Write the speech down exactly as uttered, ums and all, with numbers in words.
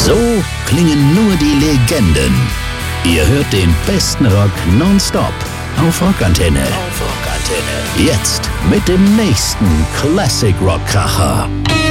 So klingen nur die Legenden. Ihr hört den besten Rock nonstop auf Rockantenne. Auf Rockantenne. Jetzt mit dem nächsten Classic Rock Kracher.